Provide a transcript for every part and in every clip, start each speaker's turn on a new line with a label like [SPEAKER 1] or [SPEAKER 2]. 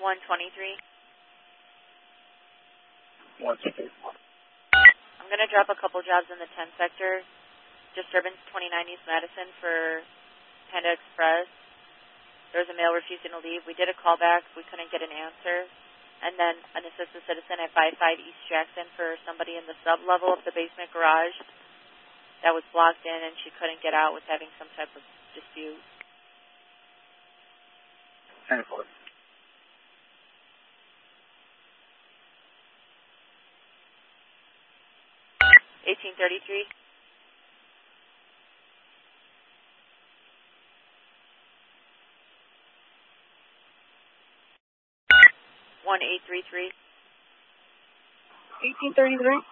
[SPEAKER 1] 123.
[SPEAKER 2] 123.
[SPEAKER 1] I'm going to drop a couple jobs in the 10 sector. Disturbance 29 East Madison for Panda Express. There was a male refusing to leave. We did a callback. We couldn't get an answer. And then an assistant citizen at 55 East Jackson for somebody in the sub-level of the basement garage that was blocked in and she couldn't get out, was having some type of dispute.
[SPEAKER 2] 10-4.
[SPEAKER 1] 1833. 1833.
[SPEAKER 3] 1833.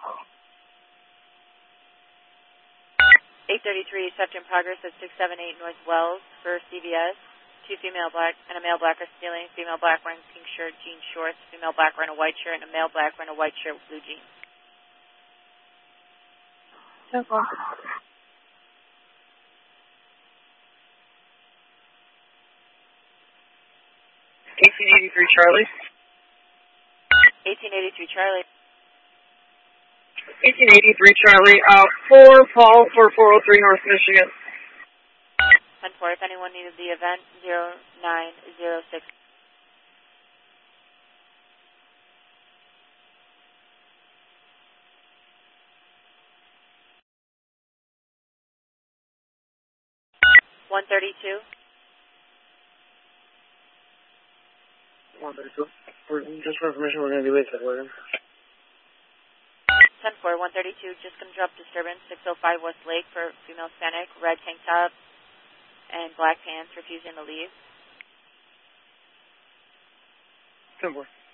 [SPEAKER 1] 833, theft in progress at 678 North Wells for CVS. Two female black and a male black are stealing. Female black wearing pink shirt, jean shorts. Female black wearing a white shirt, and a male black wearing a white shirt with blue jeans.
[SPEAKER 3] 10-4.
[SPEAKER 4] 1883 Charlie.
[SPEAKER 1] 1883 Charlie.
[SPEAKER 4] 1883 Charlie. 4 Paul for 403 North Michigan.
[SPEAKER 1] 10-4, if anyone needed the event, 0906. One 32.
[SPEAKER 4] 132. Just for information, we're going to be late for the
[SPEAKER 1] 10-4, 132, just going to drop disturbance, 605 West Lake for female Hispanic, red tank top and black pants, refusing to leave.
[SPEAKER 4] 10-4.